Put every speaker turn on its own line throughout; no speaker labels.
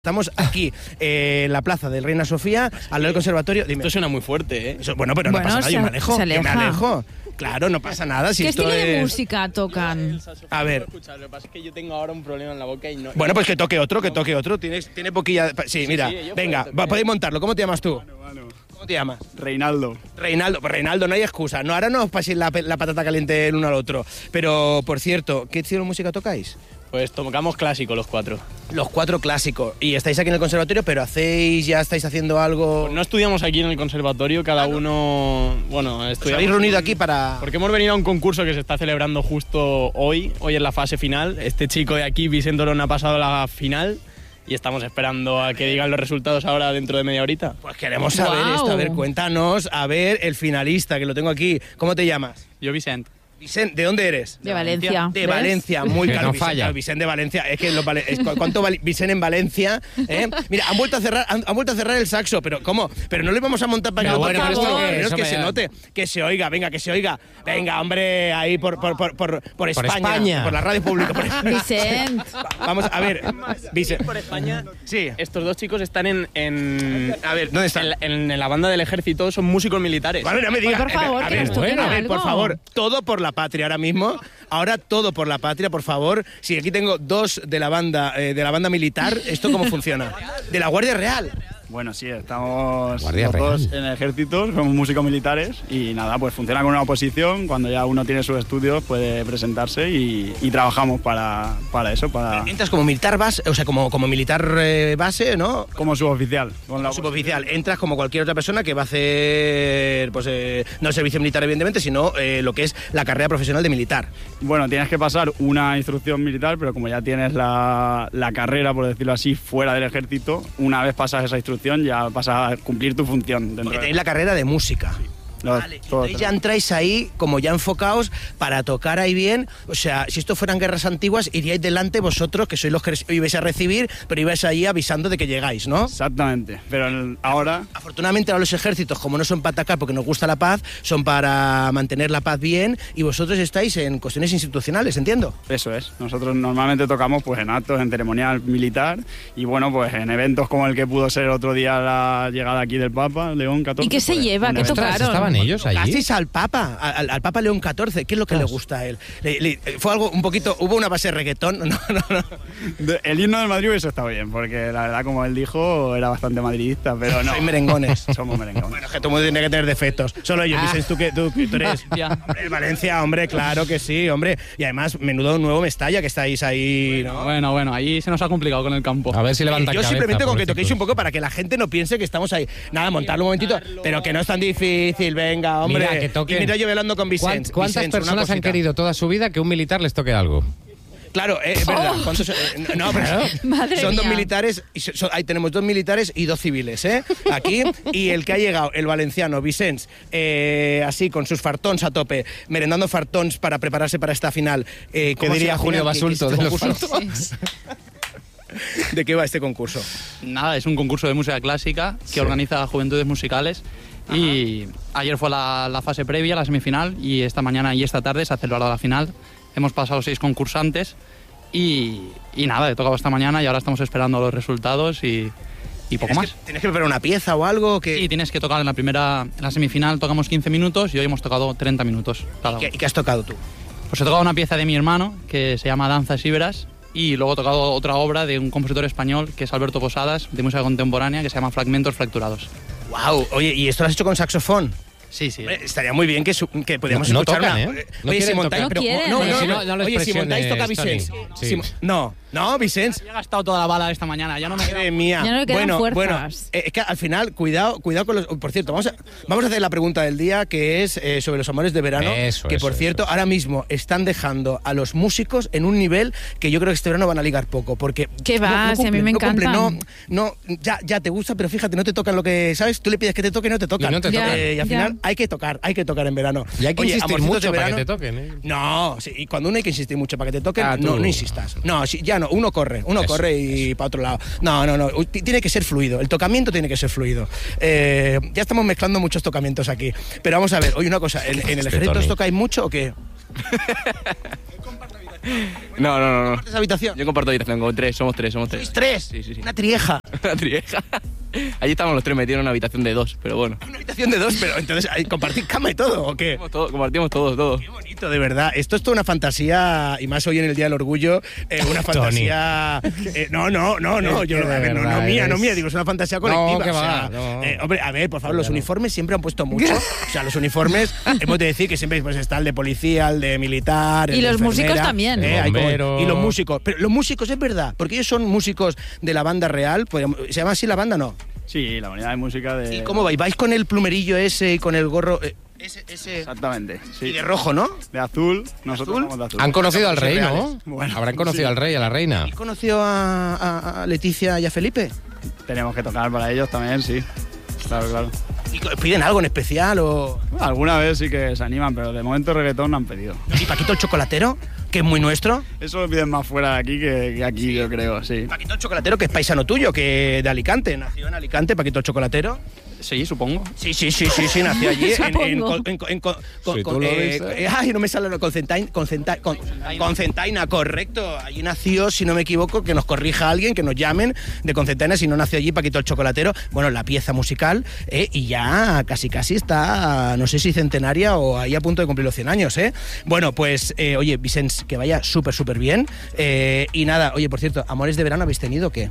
Estamos aquí en la plaza del Reina Sofía, al lado del conservatorio. Dime.
Esto suena muy fuerte, ¿eh?
Bueno, pero no pasa nada, yo me alejo. Yo me alejo. Claro, no pasa nada. Si
¿Qué
esto
estilo de
es...
música tocan?
A ver.
Lo que pasa es que yo tengo ahora un problema en la boca y no...
Bueno, pues que toque otro. Tiene poquilla... Sí, mira, venga, podéis montarlo. ¿Cómo te llamas tú? ¿Cómo te llamas?
Reinaldo.
Reinaldo, no hay excusa. No, ahora no os paséis la patata caliente el uno al otro. Pero, por cierto, ¿qué estilo de música tocáis?
Pues tocamos clásico los cuatro.
Los cuatro clásicos. Y estáis aquí en el conservatorio, pero ya estáis haciendo algo...
Pues no estudiamos aquí en el conservatorio, cada uno... Bueno, estudiamos...
¿Os habéis reunido aquí para...?
Porque hemos venido a un concurso que se está celebrando justo hoy es la fase final. Este chico de aquí, Vicente Orón, ha pasado a la final y estamos esperando a que digan los resultados ahora dentro de media horita.
Pues queremos saber esto, a ver, cuéntanos, a ver, el finalista, que lo tengo aquí. ¿Cómo te llamas?
Yo, Vicente.
Vicente, ¿de dónde eres?
De Valencia.
De Valencia, muy
que
claro.
no
Vicente,
falla.
Vicente de Valencia, es que ¿cuánto vale Vicente en Valencia? Mira, han vuelto a cerrar el saxo, pero ¿cómo? Pero no lo íbamos a montar para que
No,
lo
bueno,
toque.
pero esto
Que
me
se
da-
note, que se oiga, venga, que se oiga. Venga, hombre, ahí por España,
España.
por la radio pública.
Vicente.
Vamos a ver, Vicente.
Por España,
Sí.
estos dos chicos están en
A ver, ¿dónde están?
en la banda del ejército, son músicos militares.
Vale, no me digas.
Por favor,
a
que
ver,
nos toquen
a ver, por
algo.
favor, todo por la patria ahora mismo. Ahora todo por la patria, por favor. Si aquí tengo dos de la banda militar, ¿esto cómo funciona? De la Guardia Real.
Bueno, sí, estamos
Guardia
los dos
Real.
en el ejército, somos músicos militares y nada, pues funciona con una oposición. Cuando ya uno tiene sus estudios puede presentarse y trabajamos para eso,
Entras como militar base, o sea, como militar base, ¿no?
como suboficial. Con la
Suboficial, entras como cualquier otra persona que va a hacer, pues, no el servicio militar, evidentemente, sino lo que es la carrera profesional de militar.
Bueno, tienes que pasar una instrucción militar, pero como ya tienes la carrera, por decirlo así, fuera del ejército, una vez pasas esa instrucción ya pasas a cumplir tu función. Dentro
Porque
de-
tenéis la carrera de música.
Vale,
Entonces ya entráis ahí como ya enfocados para tocar ahí bien. O sea, si esto fueran guerras antiguas, iríais delante vosotros, que sois los que ibais a recibir, pero ibais ahí avisando de que llegáis, ¿no?
Exactamente, pero ahora...
Afortunadamente ahora los ejércitos, como no son para atacar porque nos gusta la paz, son para mantener la paz bien, y vosotros estáis en cuestiones institucionales, entiendo.
Eso es. Nosotros normalmente tocamos pues en actos, en ceremonial militar y bueno, pues en eventos como el que pudo ser otro día la llegada aquí del Papa, León XIV.
¿Y qué se
pues,
lleva?
un
¿Qué
evento.
tocaron?
¿Estaban ellos allí?
Casteis al Papa, al Papa León XIV. ¿Qué es lo que le gusta a él? Fue algo un poquito, hubo una base de reggaetón. No.
El himno del Madrid hubiese estado bien, porque la verdad, como él dijo, era bastante madridista, pero no.
Soy merengones.
Somos merengones.
Bueno, es que todo el mundo tiene que tener defectos. Solo ellos, Vicens, tú eres... Hombre, el Valencia, hombre, claro que sí, hombre. Y además, menudo nuevo Mestalla que estáis ahí, ¿no?
Bueno, ahí se nos ha complicado con el campo.
A ver si levantan
Yo
cabeza,
simplemente con que
pobrecitos.
toquéis un poco para que la gente no piense que estamos ahí. Nada, montarlo un momentito, pero que no es tan difícil, venga, hombre.
Mira, que toquen.
Y mira yo velando con Vicens.
¿Cuántas
Vicens, una
personas han
cosita.
querido toda su vida que un militar les toque algo?
Claro, es verdad. ¿Cuántos son? No, pero
Madre
son dos
mía.
militares, ahí tenemos 2 militares y 2 civiles, ¿eh? Aquí, y el que ha llegado, el valenciano, Vicens, así con sus fartons a tope, merendando fartons para prepararse para esta final.
¿Qué
¿Cómo
diría
será
Julio
final?
Basulto
¿Qué es
de
este
los
concurso? ¿De qué va este concurso?
Nada, es un concurso de música clásica que organiza Juventudes Musicales y ayer fue la fase previa, la semifinal, y esta mañana y esta tarde se ha celebrado la final. Hemos pasado 6 concursantes y nada, he tocado esta mañana y ahora estamos esperando los resultados y poco más.
¿Tienes que preparar una pieza o algo?
Sí, tienes que tocar en la semifinal tocamos 15 minutos y hoy hemos tocado 30 minutos cada uno.
¿Y qué has tocado tú?
Pues he tocado una pieza de mi hermano que se llama Danzas Íberas y luego he tocado otra obra de un compositor español que es Alberto Posadas, de música contemporánea, que se llama Fragmentos Fracturados.
Wow, oye, ¿y esto lo has hecho con saxofón?
Sí.
Hombre, estaría muy bien que pudiéramos
No
escuchar
tocan,
una...
¿eh? No
Oye, si
quieren
montáis...
tocar.
pero-
No quieren,
no,
¿eh?
Si no les
oye, si montáis toca
presiones,
Vicens.
Tony. Sí.
No, Vicens.
He gastado toda la bala esta mañana, ya no me
Madre mía.
Ya no le quedan
bueno,
fuerzas.
es que al final, cuidado con los... Por cierto, vamos a hacer la pregunta del día, que es sobre los amores de verano.
Eso,
que, por
eso,
cierto,
eso.
ahora mismo están dejando a los músicos en un nivel que yo creo que este verano van a ligar poco, porque...
¿Qué va? Si a mí me
cumplen,
encantan.
ya te gusta, pero fíjate, no te tocan lo que... ¿Sabes? Tú le pides que te toque y no te tocan.
Y no te
tocan.
Y al
Ya.
final hay que tocar en verano.
Y hay que
Oye,
insistir
amorcitos
mucho
de
para que
verano-
te toquen, ¿eh?
No, sí, y cuando uno hay que insistir mucho para que te toquen,
Tú.
no insistas. No, sí, ya no, uno corre y para otro lado. No, tiene que ser fluido, el tocamiento tiene que ser fluido. Ya estamos mezclando muchos tocamientos aquí, pero vamos a ver, oye, una cosa, ¿en el ejército os
Tony.
tocáis mucho o qué?
No.
¿Compartes habitación?
Yo comparto habitación con tres, somos tres.
¿Sois tres?
Sí.
Una trieja.
Una trieja. Allí estábamos los tres metidos en una habitación de 2, pero bueno.
Una habitación de 2, pero entonces ¿compartís cama y todo o qué?
Compartimos todo.
Qué bonito, de verdad. Esto es toda una fantasía, y más hoy en el Día del Orgullo, una fantasía... no, mía, digo, es una fantasía colectiva.
No, que
o sea,
va, no.
Hombre, a ver, por favor, los uniformes siempre han puesto mucho. O sea, los uniformes, hemos de decir que siempre pues, está el de policía, el de militar, el
Y
de
los músicos
enfermera,
también.
y los músicos. Pero los músicos, es verdad, porque ellos son músicos de la banda real, ¿se llama así la banda, no?
Sí, la unidad de música de...
¿Y cómo vais? ¿Vais con el plumerillo ese y con el gorro? Ese
Exactamente, sí.
y de rojo, ¿no?
De azul, nosotros somos de azul.
Han conocido al rey, ¿no?
reales. Bueno,
Habrán conocido al rey, a la reina.
¿Y conoció a Leticia y a Felipe?
Tenemos que tocar para ellos también, sí. Claro.
¿Y piden algo en especial o...?
Alguna vez sí que se animan, pero de momento reggaetón no han pedido.
¿Y Paquito el Chocolatero, que es muy nuestro?
Eso lo piden más fuera de aquí que aquí, yo creo, sí.
Paquito el Chocolatero, que es paisano tuyo, que de Alicante. Nació en Alicante, Paquito el Chocolatero.
Sí, supongo.
Sí, nació allí ay, no me sale Concentaina, correcto. Allí nació, si no me equivoco, que nos corrija alguien, que nos llamen de Concentaina si no nació allí Paquito el Chocolatero. Bueno, la pieza musical, y ya casi está, no sé si centenaria o ahí a punto de cumplir los 100 años, Bueno, pues, oye, Vicens, que vaya súper bien. Y nada, oye, por cierto, ¿amores de verano habéis tenido o qué?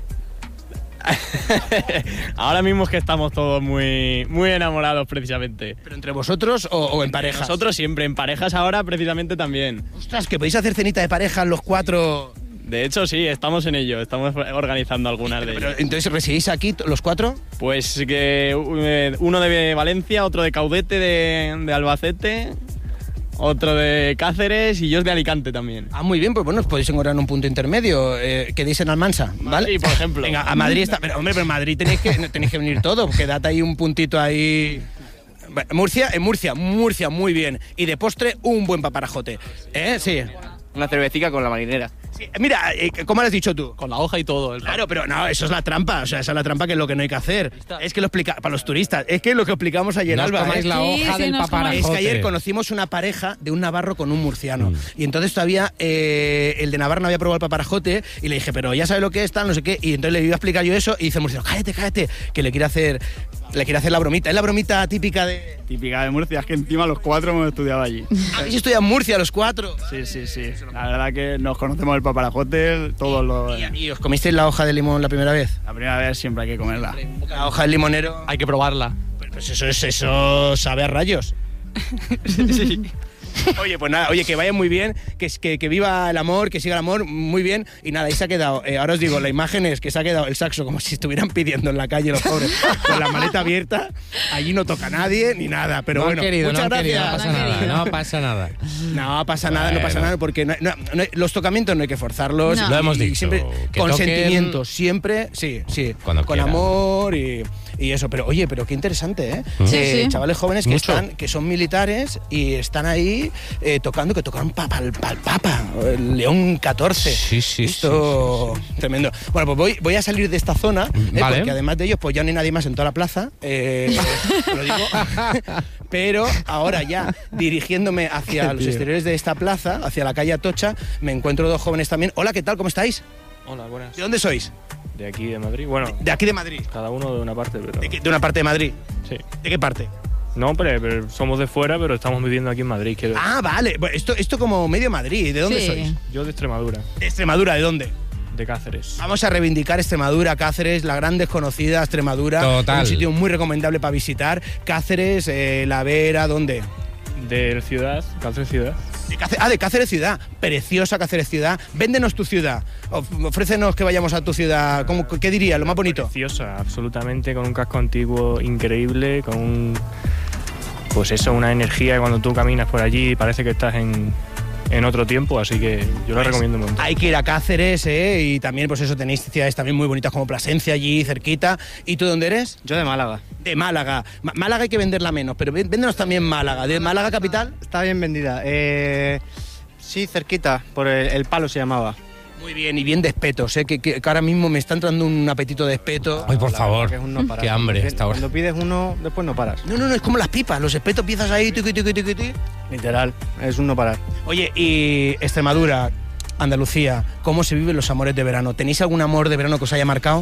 Ahora mismo es que estamos todos muy enamorados precisamente.
¿Pero entre vosotros o en parejas?
Nosotros siempre, en parejas ahora precisamente también.
Ostras, que podéis hacer cenita de parejas los cuatro.
De hecho sí, estamos en ello, estamos organizando algunas de ellas.
Entonces, ¿residís aquí los cuatro?
Pues que uno de Valencia, otro de Caudete de Albacete, otro de Cáceres y yo es de Alicante también.
Ah, muy bien, pues bueno, os podéis encontrar en un punto intermedio, que deis en Almansa, ¿vale?
Sí, por ejemplo.
Venga, a Madrid está... Pero en Madrid tenéis que venir todos, quedad ahí un puntito ahí... Murcia, muy bien. Y de postre, un buen paparajote. Sí.
Una cervecita con la marinera.
Sí, mira, ¿cómo lo has dicho tú?
Con la hoja y todo.
Claro, pero no, eso es la trampa. O sea, esa es la trampa, que es lo que no hay que hacer. Es que lo explica para los turistas. Es que lo que explicamos ayer,
No os
Alba.
comáis la hoja del paparajote.
Es que ayer conocimos una pareja de un navarro con un murciano. Y entonces todavía el de Navarra no había probado el paparajote. Y le dije, pero ya sabe lo que es, tal, no sé qué. Y entonces le iba a explicar yo eso. Y dice el murciano, cállate, que le quiere hacer la bromita. Es la bromita típica de...
Típica de Murcia, es que encima los cuatro hemos estudiado allí.
¿Habéis estudiado en Murcia los cuatro?
Sí. La verdad que nos conocemos el paparajote, todos los...
¿Y os comisteis la hoja de limón la primera vez?
La primera vez siempre hay que comerla.
La hoja del limonero...
Hay que probarla.
Pues eso sabe a rayos.
Sí.
Oye, pues nada, que vaya muy bien, que viva el amor, que siga el amor, muy bien. Y nada, ahí se ha quedado, ahora os digo, la imagen es que se ha quedado el saxo como si estuvieran pidiendo en la calle los pobres, con la maleta abierta. Allí no toca nadie ni nada, pero bueno, muchas gracias.
No pasa nada.
No pasa nada, porque los tocamientos no hay que forzarlos.
No.
Lo hemos dicho.
Siempre
que
con
toquen
sentimiento, siempre, sí,
Cuando
con
quieran.
amor y eso. Pero oye, pero qué interesante, ¿eh?
Sí.
Chavales jóvenes
Mucho.
que son militares y están ahí tocando, que tocaron el Papa, el León XIV.
Sí.
Esto tremendo. Bueno, pues voy a salir de esta zona,
Vale.
porque además de ellos, pues ya no hay nadie más en toda la plaza. Lo digo. Pero ahora ya, dirigiéndome hacia los exteriores de esta plaza, hacia la calle Atocha, me encuentro dos jóvenes también. Hola, ¿qué tal? ¿Cómo estáis?
Hola, buenas.
¿De dónde sois?
De aquí, de Madrid. Bueno,
De aquí de Madrid.
cada uno de una parte, pero...
¿De una parte de Madrid?
Sí.
¿De qué parte?
No, pero somos de fuera, pero estamos viviendo aquí en Madrid. Quiero decir.
Ah, vale. Bueno, esto como medio Madrid. ¿De dónde
Sí.
sois?
Yo de Extremadura,
De Extremadura, ¿de dónde?
de Cáceres.
Vamos a reivindicar Extremadura, Cáceres, la gran desconocida Extremadura.
Total.
Un sitio muy recomendable para visitar. Cáceres, La Vera, ¿dónde?
De ciudad, Cáceres ciudad.
De Cáceres ciudad. Preciosa Cáceres ciudad. Véndenos tu ciudad. Ofrécenos que vayamos a tu ciudad. ¿Qué dirías? Lo más bonito.
Preciosa, absolutamente, con un casco antiguo increíble, con un... Pues eso, una energía que cuando tú caminas por allí parece que estás en otro tiempo, así que yo lo recomiendo un montón.
Hay que ir a Cáceres, y también, pues eso, tenéis ciudades también muy bonitas como Plasencia allí, cerquita. ¿Y tú dónde eres?
Yo de Málaga.
De Málaga. Málaga hay que venderla menos, pero véndenos también Málaga. ¿De Málaga capital?
Está bien vendida. Sí, cerquita, por el Palo se llamaba.
Muy bien, y bien de espetos, que ahora mismo me está entrando un apetito de espeto.
Ay, por
La
favor,
verdad que es un no parar.
qué hambre esta hora.
Cuando pides uno, después no paras.
No, es como las pipas, los espetos piezas ahí, tiqui, tiqui, tiqui, tiqui.
Literal, es un no parar.
Oye, y Extremadura, Andalucía, ¿cómo se viven los amores de verano? ¿Tenéis algún amor de verano que os haya marcado?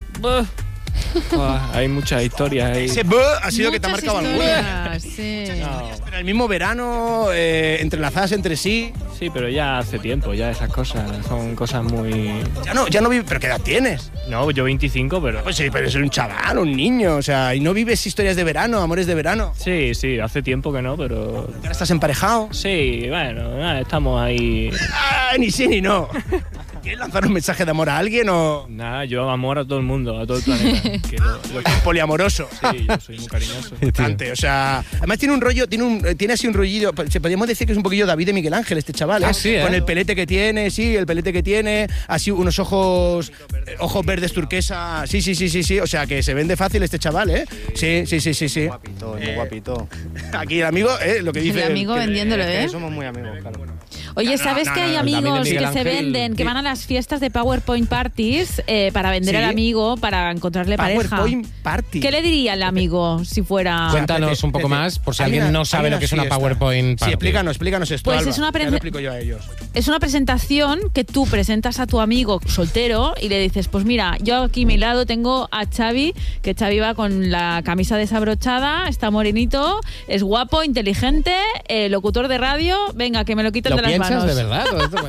Hay muchas historias ahí.
Ese ha sido que te ha
Muchas
marcado alguna.
historias, sí.
Pero el mismo verano, entrelazadas entre sí.
Sí, pero ya hace tiempo, ya esas cosas. Son cosas muy...
Ya no vives. ¿Pero qué edad tienes?
No, yo 25, pero...
Pues sí, pero eres un chaval, un niño, o sea, y no vives historias de verano, amores de verano.
Sí, hace tiempo que no, pero...
¿Ahora estás emparejado?
Sí, bueno, estamos ahí...
Ah, ni sí ni no. ¿Quieres lanzar un mensaje de amor a alguien o...?
Nada, yo amor a todo el mundo, a todo el planeta. Que
poliamoroso?
Sí, yo soy muy cariñoso.
Bastante, o sea... Además tiene un rollo, tiene así un rollillo... Podríamos decir que es un poquillo David de Miguel Ángel, este chaval, ¿eh?
Ah, sí, ¿eh?
Con el pelete que tiene, así unos ojos verdes turquesa, sí, o sea, que se vende fácil este chaval, ¿eh? Sí.
Guapito, muy guapito.
Aquí el amigo, lo que dice...
El amigo vendiéndolo, ¿eh?
Somos muy amigos, claro.
Oye, ¿sabes que hay amigos
Miguel
que se
Ángel,
venden, que van a las fiestas de PowerPoint Parties para vender
Sí.
al amigo, para encontrarle pareja?
PowerPoint Party.
¿Qué le diría al amigo si fuera...?
Cuéntanos un poco más, por si alguien no sabe lo que es una PowerPoint
Sí,
party.
explícanos esto,
Pues
Alba,
es una
ya lo explico yo a ellos.
Es una presentación que tú presentas a tu amigo soltero y le dices, pues mira, yo aquí a mi lado tengo a Xavi, que Xavi va con la camisa desabrochada, está morenito, es guapo, inteligente, locutor de radio, venga, que me lo quiten
¿Lo
de las
piensas
manos.
de verdad?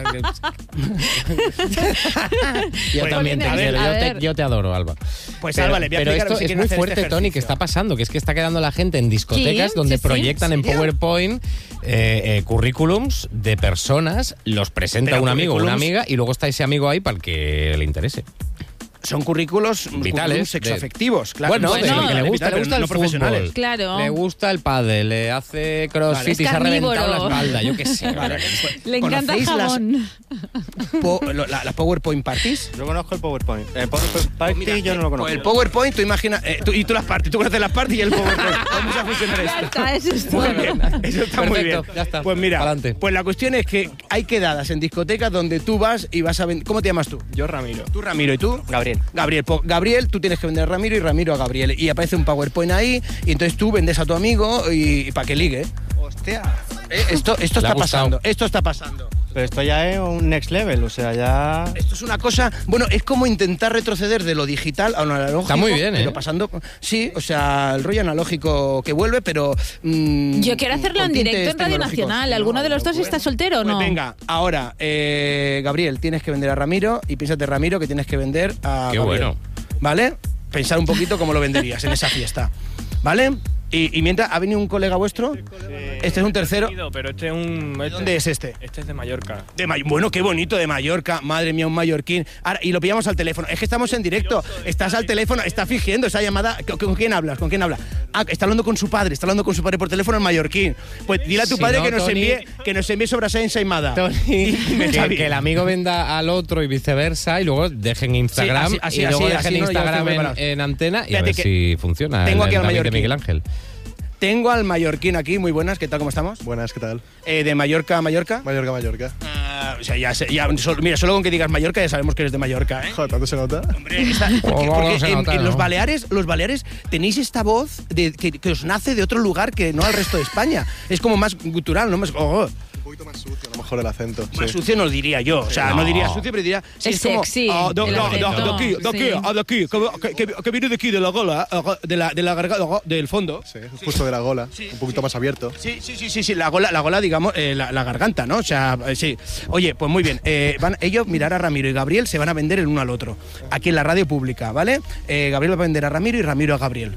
Yo
Pues,
también te
a ver,
quiero,
a ver.
yo te adoro, Alba.
Pues
Pero,
Alba, le voy a
pero
explicar,
esto
si
es
quieren
muy
hacer
fuerte,
este
Tony, que
ejercicio.
está pasando, que es que está quedando la gente en discotecas
Sí,
donde
sí,
proyectan en
¿en serio?
PowerPoint currículums de personas, los presenta
Pero
un amigo o una
currículums-
amiga y luego está ese amigo ahí para el que le interese.
Son currículos
Vitales,
sexoafectivos, claro.
Bueno,
de lo que le
gusta,
pero no
el
profesionales.
fútbol.
Claro.
Le gusta el pádel, le hace crossfit
Es
y se ha reventado la
carnívoro.
espalda, yo qué sé.
Vale.
Le encanta el
¿Conocéis las
jamón.
las PowerPoint parties?
Yo conozco el PowerPoint. El PowerPoint Party
Mira,
yo no lo conozco.
El PowerPoint, tú imaginas... y tú las parties, tú conoces las parties y el PowerPoint. Vamos a fusionar
Ya
esto.
está, eso es
Muy
todo.
bien, eso está muy bien.
Perfecto, ya está.
Pues mira,
Pa'lante.
pues la cuestión es que hay quedadas en discotecas donde tú vas y vas a vender... ¿Cómo te llamas tú?
Yo, Ramiro.
Tú, Ramiro, ¿y tú?
Gabriel.
Gabriel, pues, Gabriel, tú tienes que vender a Ramiro y Ramiro a Gabriel. Y aparece un PowerPoint ahí y entonces tú vendes a tu amigo y para que ligue.
Hostia.
Esto
Le ha
está
gustado.
pasando, esto está pasando.
Pero esto ya es un next level, o sea, ya...
Esto es una cosa, bueno, es como intentar retroceder de lo digital a lo analógico.
Está muy bien, ¿eh?
Pero pasando, sí, o sea, el rollo analógico que vuelve, pero...
Yo quiero hacerlo
con
en directo
tintes
en Radio
tecnológicos.
Nacional. ¿Alguno de los dos está soltero o
Pues
no?
venga, ahora, Gabriel, tienes que vender a Ramiro y piénsate, Ramiro, que tienes que vender a
Qué
Gabriel.
bueno.
¿Vale? Pensar un poquito cómo lo venderías en esa fiesta. ¿Vale? Y mientras, ¿ha venido un colega vuestro? Este es un tercero.
Pero este es un...
¿Dónde es este?
Este es de Mallorca.
Bueno, qué bonito, de Mallorca. Madre mía, un mallorquín. Ahora, y lo pillamos al teléfono. Es que estamos en directo. Estás al teléfono, está fingiendo esa llamada. ¿Con quién hablas? ¿Con quién habla? Ah, está hablando con su padre. Está hablando con su padre por teléfono en mallorquín. Pues dile a tu
Si
padre
no,
que,
Tony-
nos envíe sobre esa ensaimada.
Tony,
Dime, Xavi.
que el amigo venda al otro y viceversa y luego dejen Instagram
Sí, así,
y luego
así,
dejen
así, no, ya
Instagram
estoy preparado.
en antena y a
Fíjate
ver
que
si funciona.
tengo
el
aquí al
David de
mallorquín.
Miguel Ángel.
Tengo al mallorquín aquí, muy buenas. ¿Qué tal? ¿Cómo estamos?
Buenas, ¿qué tal?
De Mallorca a Mallorca.
Mallorca.
O sea, mira, solo con que digas Mallorca ya sabemos que eres de Mallorca, ¿eh?
Joder, ¿tanto se nota?
Hombre, porque
vamos a
en
notar,
los
¿no?
Baleares tenéis esta voz que os nace de otro lugar que no al resto de España. Es como más gutural, ¿no? Más,
Un poquito más sucio, a lo mejor el acento.
más
sí.
sucio no diría yo. O sea, no diría sucio, pero diría... Sí,
Es
como,
sexy,
de
el acento,
aquí, que viene de aquí, de la gola, de la garganta, del fondo.
Sí, justo de la gola, un poquito más abierto.
Sí, la gola, digamos, la garganta, ¿no? O sea, sí. Oye, pues muy bien. Van ellos mirar a Ramiro y Gabriel se van a vender el uno al otro. Aquí en la radio pública, ¿vale? Gabriel va a vender a Ramiro y Ramiro a Gabriel.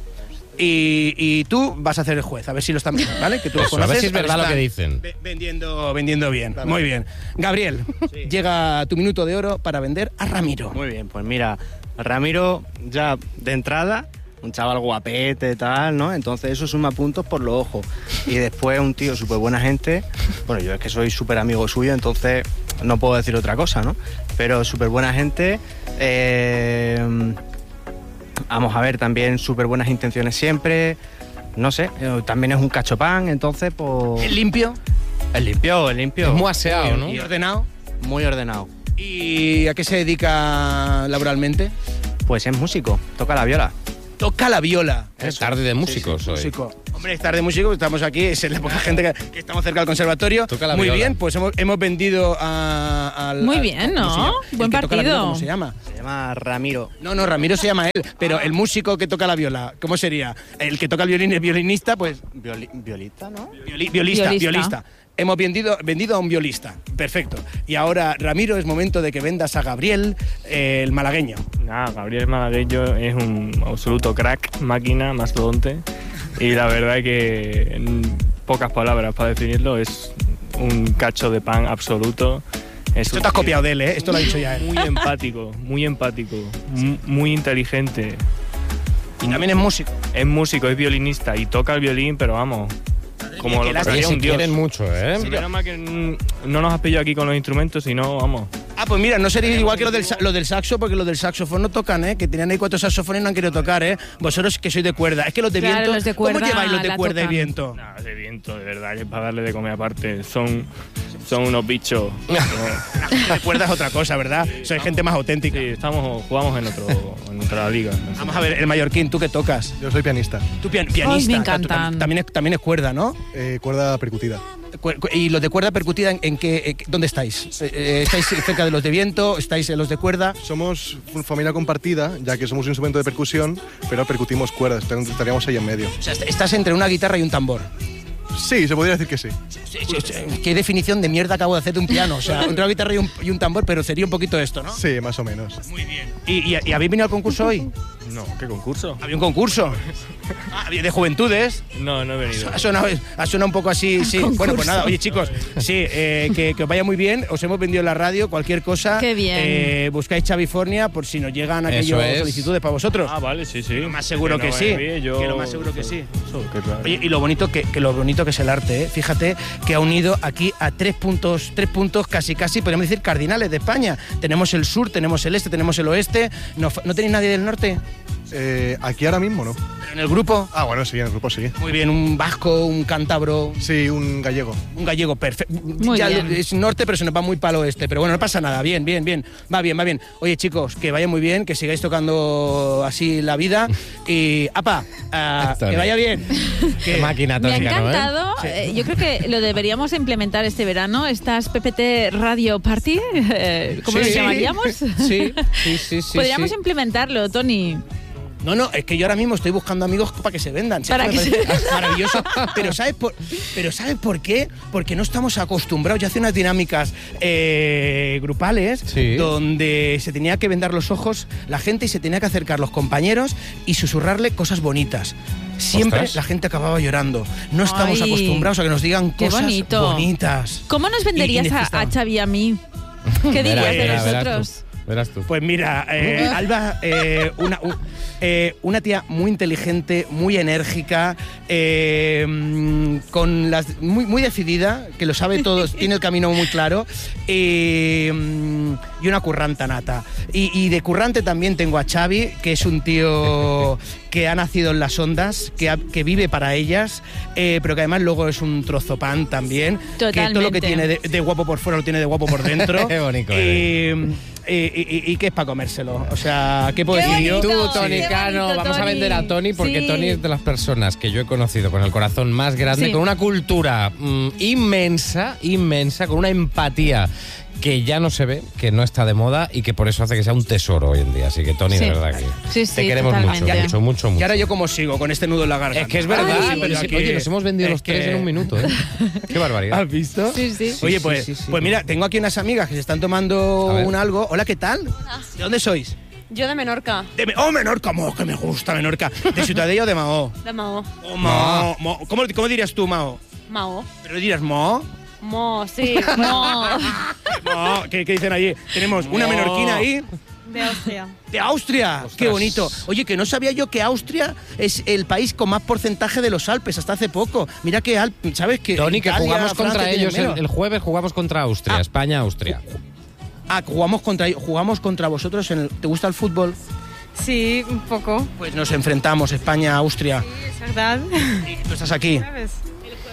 Y tú vas a hacer el juez, a ver si lo están, ¿vale? Que tú los
Eso, a ver
conoces,
si es verdad lo
están
que dicen.
Vendiendo bien. Muy bien. Gabriel, llega tu minuto de oro para vender a Ramiro.
Muy bien, pues mira, Ramiro ya de entrada, un chaval guapete, tal, ¿no? Entonces eso suma puntos por los ojos. Y después un tío súper buena gente. Bueno, yo es que soy súper amigo suyo, entonces no puedo decir otra cosa, ¿no? Pero súper buena gente. Vamos a ver, también súper buenas intenciones siempre. No sé, también es un cachopán, entonces pues...
¿Es limpio?
Es limpio.
Es muy aseado, ¿no?
¿Y ordenado?
Muy ordenado.
¿Y a qué se dedica laboralmente?
Pues es músico, toca la viola.
Toca la viola.
Es tarde de músicos hoy.
Músico. Hombre, es tarde de músicos, estamos aquí, es la poca gente que estamos cerca del conservatorio.
Toca la
Muy
viola.
bien, pues hemos vendido al...
Muy bien,
¿cómo se
¿no?
llama?
Buen
El que toca la viola,
partido.
¿cómo se llama?
Se llama Ramiro.
No, Ramiro se llama él, pero el músico que toca la viola, ¿cómo sería? El que toca el violín es violinista, pues...
Violista, ¿no?
Violista. Hemos vendido a un violista. Perfecto. Y ahora, Ramiro, es momento de que vendas a Gabriel, el malagueño.
Nada, Gabriel Malagueño es un absoluto crack, máquina, mastodonte. Y la verdad es que, en pocas palabras para definirlo, es un cacho de pan absoluto.
Esto te has copiado de él, ¿eh? Esto lo ha dicho ya él.
Muy empático, muy inteligente.
Y también es músico.
Es músico, es violinista y toca el violín, pero vamos, como lo tocaría un dios.
Quieren mucho, ¿eh?
Menos mal que no nos has pillado aquí con los instrumentos, sino, vamos.
Ah, pues mira, no sería igual que los del saxo, porque los del saxofón no tocan, ¿eh? Que tenían ahí 4 saxofones y no han querido tocar, ¿eh? Vosotros que sois de cuerda. Es que los de
Claro,
viento...
los de cuerda
¿Cómo lleváis los de
la
cuerda y
tocan.
viento?
Nada, de viento, de verdad, que para darle de comer aparte. Son unos bichos.
De cuerda es otra cosa, ¿verdad? Sois gente más auténtica.
Sí, jugamos en otra liga.
Vamos a ver, el mallorquín, ¿tú qué tocas?
Yo soy pianista.
Tú pianista.
Ay, me
o sea, tú
encantan.
también es cuerda, ¿no?
Cuerda percutida.
¿Y los de cuerda percutida en qué, dónde estáis? ¿Estáis cerca de los de viento? ¿Estáis en los de cuerda?
Somos familia compartida, ya que somos un instrumento de percusión, pero percutimos cuerdas, estaríamos ahí en medio.
O sea, estás entre una guitarra y un tambor.
Sí, se podría decir que sí.
¿Qué definición de mierda acabo de hacer de un piano? O sea, entre una guitarra y un tambor, pero sería un poquito esto, ¿no?
Sí, más o menos.
Muy bien. ¿Y habéis venido al concurso hoy?
No, ¿qué concurso?
¿Había un concurso? ¿De juventudes?
No he venido.
Ha sonado un poco así, sí. Bueno, pues nada, oye chicos, sí, que os vaya muy bien. Os hemos vendido en la radio, cualquier cosa.
Qué bien.
Buscáis Chavifornia por si nos llegan aquellas
Eso es.
solicitudes para vosotros.
Ah, vale, sí.
Lo más seguro que sí. Que lo más seguro que sí.
Claro.
Oye, y lo bonito que es el arte, ¿eh? Fíjate que ha unido aquí a tres puntos casi, podríamos decir, cardinales de España. Tenemos el sur, tenemos el este, tenemos el oeste. ¿No tenéis nadie del norte?
Aquí ahora mismo no.
¿Pero en el grupo?
Ah, bueno, sí, en el grupo sí.
Muy bien, un vasco, un cántabro.
Sí, un gallego.
Un gallego, perfecto.
Muy bien.
Es norte, pero se nos va muy para el oeste. Pero bueno, no pasa nada. Bien. Va bien. Oye, chicos, que vaya muy bien, que sigáis tocando así la vida. Y, apa, que vaya bien.
Qué máquina
Me ha
tónica, ¿no?
encantado. Yo creo que lo deberíamos implementar este verano. Estas PPT Radio Party, ¿cómo
Sí.
lo llamaríamos?
Sí.
Podríamos implementarlo, Tony.
No, es que yo ahora mismo estoy buscando amigos para que se vendan.
Para
Me
que se
parece
vendan.
maravilloso. Pero ¿sabes por qué? Porque no estamos acostumbrados. Yo hacía unas dinámicas grupales
Sí.
donde se tenía que vendar los ojos la gente y se tenía que acercar los compañeros y susurrarle cosas bonitas. Siempre
Ostras.
la gente acababa llorando. No estamos
Ay,
acostumbrados a que nos digan
qué
cosas
bonito. ¿Cómo nos
bonitas.
venderías
Y
a
necesitamos.
Xavi y a mí? ¿Qué dirías de
Verás
nosotros?
Verás tú.
Pues mira, Alba, una tía muy inteligente, muy enérgica, muy decidida, que lo sabe todo, tiene el camino muy claro, y una curranta nata. Y de currante también tengo a Xavi, que es un tío que ha nacido en las ondas, que vive para ellas, pero que además luego es un trozo pan también. Que todo lo que
Totalmente.
tiene de guapo por fuera lo tiene de guapo por dentro.
Qué bonito
Y que es para comérselo. O sea, ¿qué puedo
Qué
decir yo?
bonito.
Tú, Tony
Qué
Cano,
bonito,
vamos a
Tony.
vender a Tony porque
Sí.
Tony es de las personas que yo he conocido con el corazón más grande,
Sí.
con una cultura inmensa, con una empatía que ya no se ve, que no está de moda y que por eso hace que sea un tesoro hoy en día. Así que Tony,
Sí.
de verdad que
Sí,
te queremos
totalmente.
mucho.
Y ahora yo como sigo con este nudo en la garganta.
Es que es verdad,
Ay.
pero sí, oye, nos hemos vendido
Es
los tres
que-
en un minuto, ¿eh? Qué barbaridad.
¿Has visto?
Sí.
Oye,
Sí,
pues,
sí, sí.
pues mira, tengo aquí unas amigas que se están tomando
A ver.
un algo. Hola, ¿qué tal? ¿De dónde sois?
Yo de Menorca,
Menorca, que me gusta Menorca. ¿De Ciutadella o de Mahó?
de Mao.
Oh, Mahó. ¿Cómo dirías tú, Mahó?
Mao.
¿Pero dirías Mahó?
Mo, sí.
No.
Mahó, ¿qué dicen allí? Tenemos una
Mahó.
menorquina ahí.
De Austria.
¡De Austria!
Ostras.
¡Qué bonito! Oye, que no sabía yo que Austria es el país con más porcentaje de los Alpes, hasta hace poco. Mira que ¿sabes? Que
Tony, que
Italia,
jugamos
Francia
contra
tienen
ellos
menos.
el jueves, jugamos contra Austria, España-Austria.
Jugamos contra vosotros ¿te gusta el fútbol?
Sí, un poco.
Pues nos enfrentamos, España-Austria.
Sí, es verdad.
Y tú estás aquí.
¿Sabes?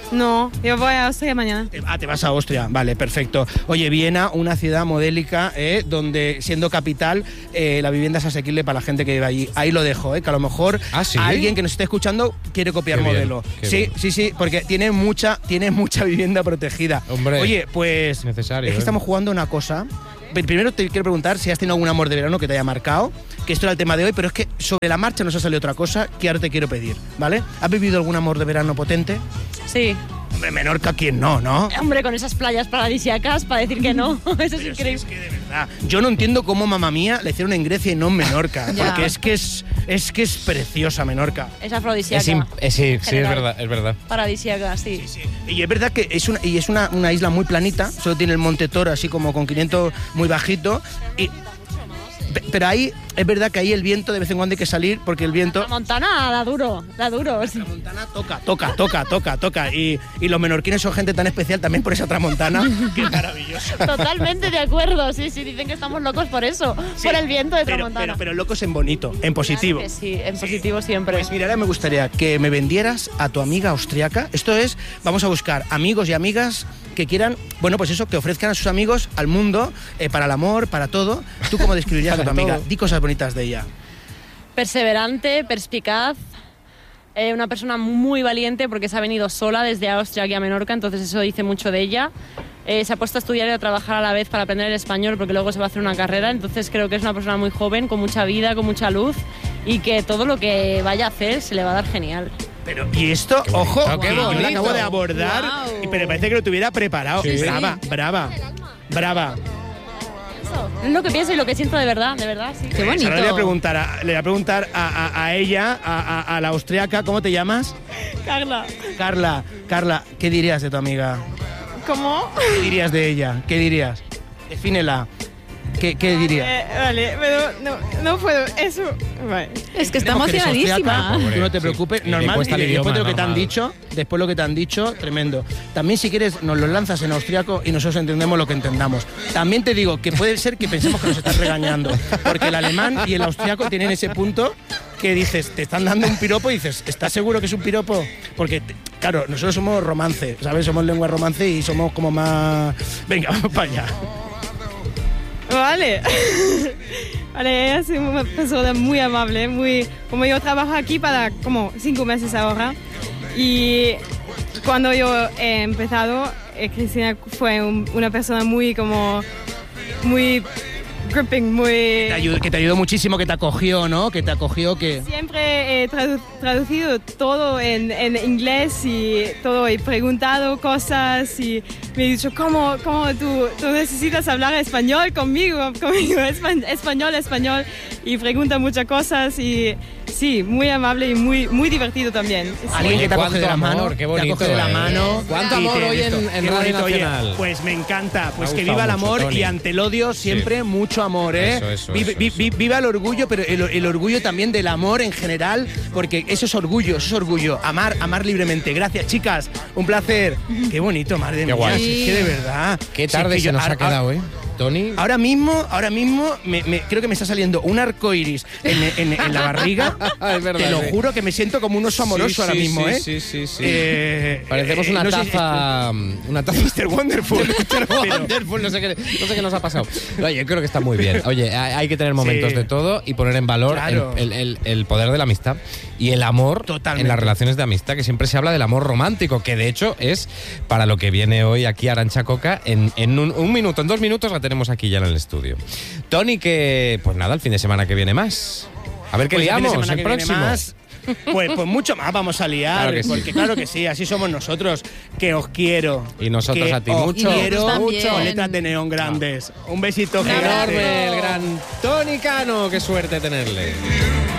No, yo voy a Austria mañana.
Te vas a Austria, vale, perfecto. Oye, Viena, una ciudad modélica, donde siendo capital, la vivienda es asequible para la gente que vive allí. Ahí lo dejo, que a lo mejor alguien que nos esté escuchando quiere copiar modelo. Sí, porque tiene mucha vivienda protegida.
Hombre,
oye, pues
necesario,
es que estamos jugando una cosa. Primero te quiero preguntar si has tenido algún amor de verano que te haya marcado, que esto era el tema de hoy, pero es que sobre la marcha nos ha salido otra cosa que ahora te quiero pedir, ¿vale? ¿Has vivido algún amor de verano potente?
Sí.
Hombre, Menorca, ¿quién no, no?
Hombre, con esas playas paradisíacas, para decir que no. Eso es increíble.
Es que de verdad, yo no entiendo cómo Mamma Mía la hicieron en Grecia y no en Menorca, porque es que es preciosa Menorca.
Es afrodisíaca.
Sí, es verdad.
Paradisíaca, sí.
Y es verdad que es una isla muy planita, solo tiene el Monte Toro así como con 500 muy bajito pero ahí es verdad que ahí el viento de vez en cuando hay que salir porque el viento...
La Montana da duro. Sí.
La Montana toca y los menorquines son gente tan especial también por esa tramontana que es maravillosa.
Totalmente de acuerdo, sí, dicen que estamos locos por eso, por el viento de tramontana.
Pero locos en bonito, en positivo.
Claro que sí, en positivo siempre.
Pues mira, ahora me gustaría que me vendieras a tu amiga austriaca. Esto es, vamos a buscar amigos y amigas que quieran, bueno, pues eso, que ofrezcan a sus amigos, al mundo, para el amor, para todo. ¿Tú cómo describirías a tu amiga? Di cosas bonitas de ella.
Perseverante, perspicaz, una persona muy valiente porque se ha venido sola desde Austria aquí a Menorca, entonces eso dice mucho de ella. Se ha puesto a estudiar y a trabajar a la vez para aprender el español porque luego se va a hacer una carrera, entonces creo que es una persona muy joven, con mucha vida, con mucha luz y que todo lo que vaya a hacer se le va a dar genial.
Pero, y esto, ojo,
qué
que yo
bonito.
la acabo de abordar, pero parece que lo tuviera preparado.
Sí.
Brava.
Es lo que pienso y lo que siento de verdad, sí.
Qué bonito.
Ahora le voy a preguntar a ella, a la austriaca, ¿cómo te llamas? Carla, ¿qué dirías de tu amiga?
¿Cómo?
¿Qué dirías de ella? ¿Qué dirías? Defínela. ¿Qué dirías?
Vale, pero no puedo, eso... Vale.
Es que está emocionadísima.
Tú no te preocupes,
sí.
normal,
Y
y después de lo que te han
normal.
después lo que te han dicho, tremendo. También si quieres nos lo lanzas en austriaco y nosotros entendemos lo que entendamos. También te digo que puede ser que pensemos que nos estás regañando, porque el alemán y el austriaco tienen ese punto que dices, te están dando un piropo y dices, ¿estás seguro que es un piropo? Porque, claro, nosotros somos romance, ¿sabes? Somos lengua romance y somos como más... Venga, vamos para allá.
Vale, ella es una persona muy amable, como yo trabajo aquí para como 5 meses ahora y cuando yo he empezado, Cristina fue una persona muy gripping,
Que te ayudó muchísimo, que te acogió, ¿no? Que te acogió, que...
Siempre he traducido todo en inglés y todo, he preguntado cosas y me he dicho, ¿cómo tú necesitas hablar español conmigo, español, y pregunta muchas cosas y sí, muy amable y muy divertido también.
Alguien que te acoge de la
amor,
mano,
qué bonito,
te acoge de la mano.
¿Cuánto
y
amor
te-
hoy
esto,
en
qué
Radio
bonito, oye,
Nacional?
pues me encanta, pues
Me ha
que viva el
gustado mucho,
amor
Tony.
y ante el odio siempre mucho amor, ¿eh?
Eso.
Viva el orgullo, pero el orgullo también del amor en general, porque eso es orgullo, amar libremente. Gracias, chicas, un placer. Qué bonito, madre mía,
guay.
si es que de verdad.
Qué
Si
tarde
es que
se
yo-
nos ha quedado, ¿eh? Tony.
Ahora mismo creo que me está saliendo un arco iris en la barriga.
Es verdad,
Te lo
sí.
juro que me siento como un oso amoroso ahora mismo, ¿eh?
Sí.
Eh,
Parecemos una
no sé,
taza. Una taza.
Mr. Wonderful.
Wonderful, no sé qué nos ha pasado. Oye, creo que está muy bien. Oye, hay que tener momentos
Sí.
de todo y poner en valor
Claro.
el poder de la amistad y el amor
Totalmente.
en las relaciones de amistad, que siempre se habla del amor romántico, que de hecho es para lo que viene hoy aquí Arantxa Coca. En un minuto, en 2 minutos la tenemos aquí ya en el estudio. Tony, que pues nada, el fin de semana que viene más. A ver qué
Pues el fin de
liamos
semana
el
que viene
próximo.
más, pues mucho más vamos a liar,
Claro que sí.
porque claro que sí, así somos nosotros, que os quiero.
Y nosotros
que
a ti
os
mucho.
quiero
También.
con letras de neón grandes. Un besito gigante.
Enorme, el gran Tony Cano, qué suerte tenerle.